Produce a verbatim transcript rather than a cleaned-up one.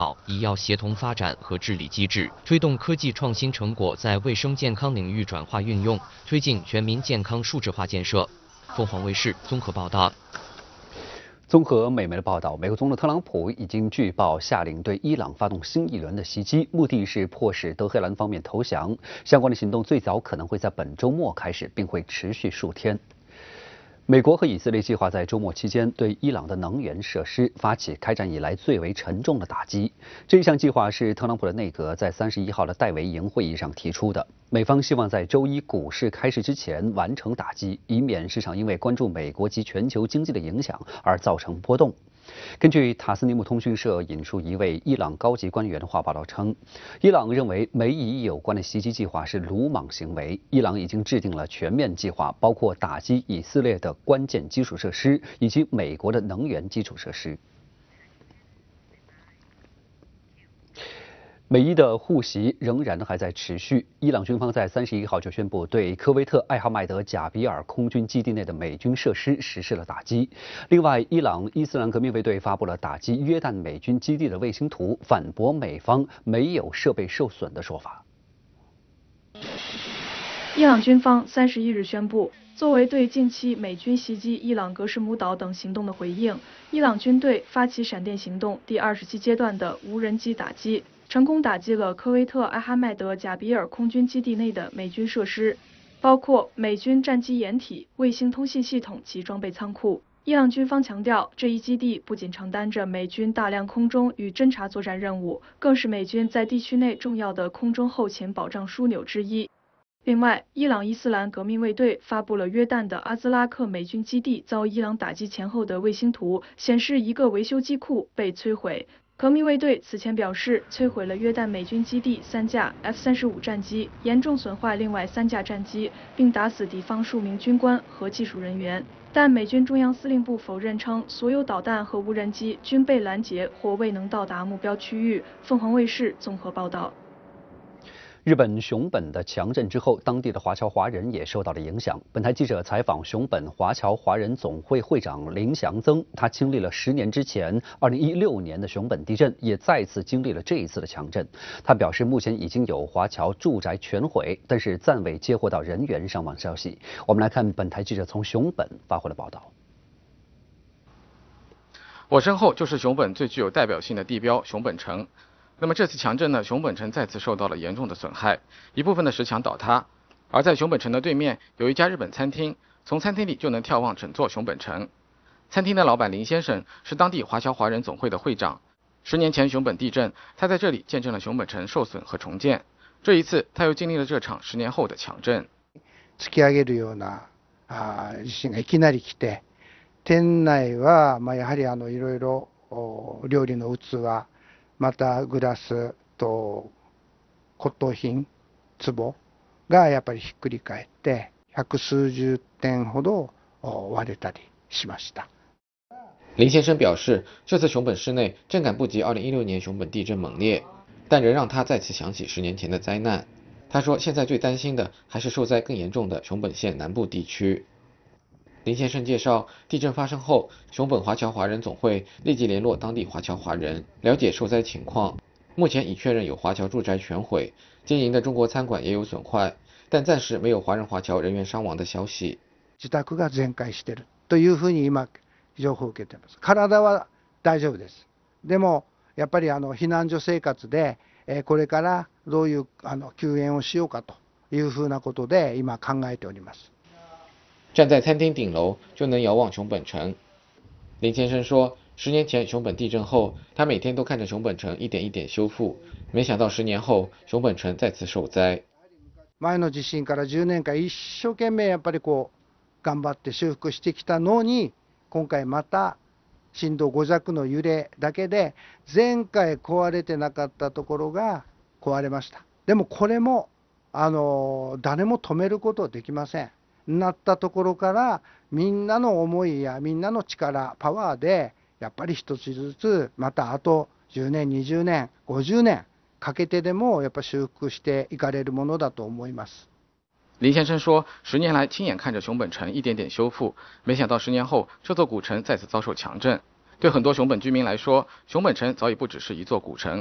医药协同发展和治理机制，推动科技创新成果在卫生健康领域转化运用，推进全民健康数字化建设。凤凰卫视综合报道。 综合美媒的报道，美国总统特朗普已经据报下令对伊朗发动新一轮的袭击，目的是迫使德黑兰方面投降。相关的行动最早可能会在本周末开始，并会持续数天。美国和以色列计划在周末期间对伊朗的能源设施发起开战以来最为沉重的打击。这一项计划是特朗普的内阁在三十一号的戴维营会议上提出的。美方希望在周一股市开市之前完成打击，以免市场因为关注美国及全球经济的影响而造成波动。根据塔斯尼姆通讯社引述一位伊朗高级官员的话报道称，伊朗认为美以有关的袭击计划是鲁莽行为。伊朗已经制定了全面计划，包括打击以色列的关键基础设施以及美国的能源基础设施。美伊的互袭仍然还在持续。伊朗军方在三十一号就宣布对科威特艾哈迈德贾比尔空军基地内的美军设施实施了打击。另外，伊朗伊斯兰革命卫队发布了打击约旦美军基地的卫星图，反驳美方没有设备受损的说法。 伊朗军方三十一日宣布，作为对近期美军袭击伊朗格什姆岛等行动的回应，伊朗军队发起闪电行动第二十七阶段的无人机打击。成功打击了科威特艾哈迈德贾比尔空军基地内的美军设施，包括美军战机掩体、卫星通信系统及装备仓库。伊朗军方强调，这一基地不仅承担着美军大量空中与侦察作战任务，更是美军在地区内重要的空中后勤保障枢纽之一。另外，伊朗伊斯兰革命卫队发布了约旦的阿兹拉克美军基地遭伊朗打击前后的卫星图，显示一个维修机库被摧毁。革命卫队此前表示，摧毁了约旦美军基地三架 F 三十五战机，严重损坏另外三架战机，并打死敌方数名军官和技术人员。但美军中央司令部否认称，所有导弹和无人机均被拦截或未能到达目标区域。凤凰卫视综合报道。 日本熊本的强震之后，当地的华侨华人也受到了影响。本台记者采访熊本华侨华人总会会长林祥增，他经历了十年之前二零一六年的熊本地震，也再次经历了这一次的强震。他表示，目前已经有华侨住宅全毁，但是暂未接获到人员伤亡消息。我们来看本台记者从熊本发回的报道。 我身后就是熊本最具有代表性的地标熊本城。那么这次强震呢，熊本城再次受到了严重的损害，一部分的石墙倒塌。而在熊本城的对面有一家日本餐厅，从餐厅里就能眺望整座熊本城。餐厅的老板林先生是当地华侨华人总会的会长。十年前熊本地震，他在这里见证了熊本城受损和重建。这一次他又经历了这场十年后的强震。 突き上げるようなあ地震がいきなり来て、店内はまあやはりあのいろいろ料理の器。またグラスと骨董品壺がやっぱりひっくり返って百数十点ほど割れたりしました。 林先生表示，这次熊本市内震感不及二零一六年熊本地震猛烈，但仍让他再次想起十年前的灾难。他说，现在最担心的还是受灾更严重的熊本县南部地区。林先生介绍，地震发生后，熊本华侨华人总会立即联络当地华侨华人，了解受灾情况。目前已确认有华侨住宅全毁，经营的中国餐馆也有损坏，但暂时没有华人华侨人员伤亡的消息。 自宅が全壊してるというふうに今情報を受けています。体は大丈夫です。でもやっぱりあの避難所生活で、えこれからどういうあの救援をしようかというふうなことで今考えております。 站在餐厅顶楼就能遥望熊本城。林先生说，十年前熊本地震后，他每天都看着熊本城一点一点修复，没想到十年后熊本城再次受灾。 前の地震から十年間一生懸命やっぱりこう頑張って修復してきたのに、今回また震度ご弱の揺れだけで前回壊れてなかったところが壊れました。でもこれもあの誰も止めることできません。なったところからみんなの思いやみんなの力パワーでやっぱり一つずつまたあとじゅうねんにじゅうねんごじゅうねんかけてでもやっぱ修復していかれるものだと思います。 林先生说，十年来亲眼看着熊本城一点点修复，没想到十年后这座古城再次遭受强震。 对很多熊本居民来说，熊本城早已不只是一座古城，